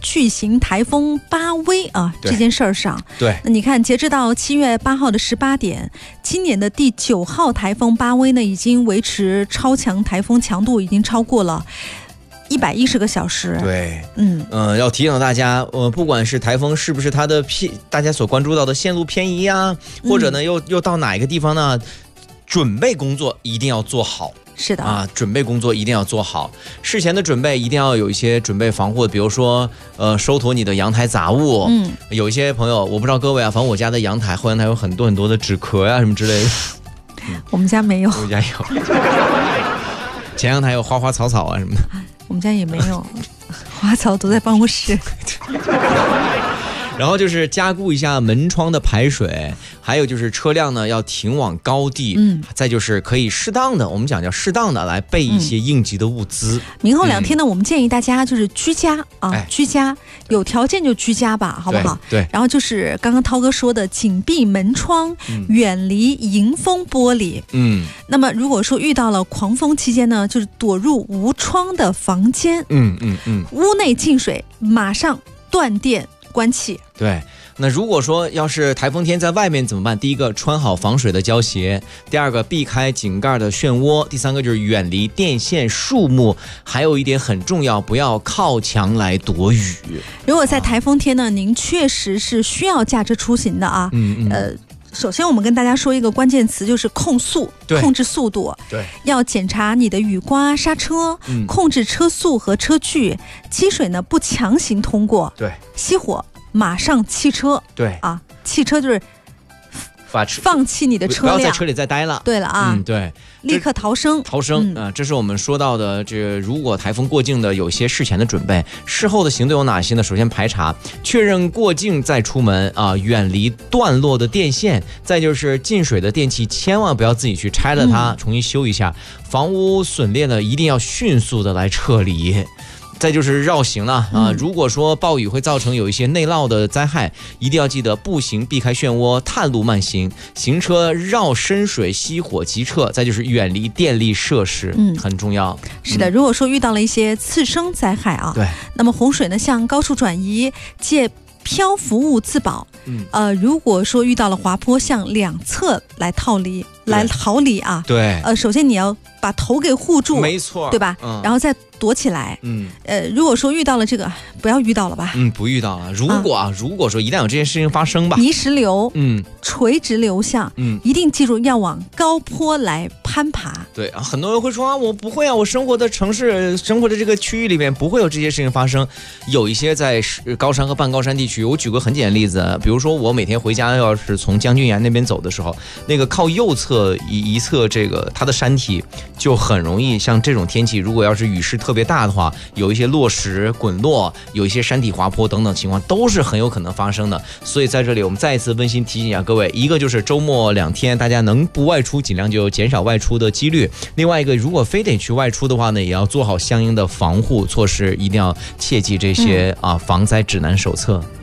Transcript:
巨型台风巴威啊这件事儿上， 对， 那你看，截至到7月8号的18点，今年的第9号台风巴威呢，已经维持超强台风强度，已经超过了110个小时。 对，要提醒大家，不管是台风是不是它的大家所关注到的线路偏移啊，或者呢又到哪一个地方呢，准备工作一定要做好。 是的啊，准备工作一定要做好，事前的准备一定要有一些准备防护，比如说收妥你的阳台杂物。有一些朋友，我不知道各位啊，反正我家的阳台后阳台有很多的纸壳呀、什么之类的。 我们家没有， 我家有。前阳台有花花草草啊什么的。 我们家也没有，花草都在办公室。 然后就是加固一下门窗的排水，还有就是车辆呢要停往高地，再就是可以适当的，我们讲叫适当的来备一些应急的物资。 明后2天呢，我们建议大家就是居家啊，居家有条件就居家吧，好不好？ 对。 然后就是刚刚涛哥说的，紧闭门窗，远离迎风玻璃。那么如果说遇到了狂风期间呢，就是躲入无窗的房间。屋内进水，马上断电。关气。 对，那如果说要是台风天在外面怎么办？第一个，穿好防水的胶鞋；第二个，避开井盖的漩涡；第三个就是远离电线、树木；还有一点很重要，不要靠墙来躲雨。 如果在台风天呢，您确实是需要驾车出行的啊。首先我们跟大家说一个关键词，就是控速，控制速度。 对， 要检查你的雨刮、刹车，控制车速和车距。积水呢不强行通过。对，熄火马上弃车。对啊，弃车就是放弃你的车辆， 不要在车里再待了。 对了啊， 对， 立刻逃生。 这是我们说到的，如果台风过境的有些事前的准备，事后的行动有哪些呢？首先排查，确认过境再出门啊，远离断落的电线，再就是进水的电器，千万不要自己去拆了它，重新修一下。房屋损裂呢，一定要迅速的来撤离。再就是绕行了啊！如果说暴雨会造成有一些内涝的灾害，一定要记得步行避开漩涡，探路慢行，行车绕深水，熄火即撤。再就是远离电力设施，很重要。 是的，如果说遇到了一些次生灾害啊，对，那么洪水呢向高处转移，借漂浮物自保。如果说遇到了滑坡，向两侧来逃离啊。对，首先你要把头给护住，没错，对吧？然后再躲起来。如果说遇到了这个，不要遇到了吧？不遇到了。如果说一旦有这件事情发生吧，泥石流，垂直流向，一定记住要往高坡来攀爬。对啊，很多人会说啊，我不会啊，我生活的城市、生活的这个区域里面不会有这些事情发生。有一些在高山和半高山地区，我举个很简单的例子，比如说我每天回家要是从将军岩那边走的时候，那个靠右侧一侧这个它的山体就很容易，像这种天气，如果要是雨势特别大的话，有一些落石滚落，有一些山体滑坡等等情况都是很有可能发生的。所以在这里我们再一次温馨提醒一下各位，一个就是周末2天大家能不外出尽量就减少外出的几率，另外一个如果非得去外出的话呢，也要做好相应的防护措施，一定要切记这些防灾指南手册。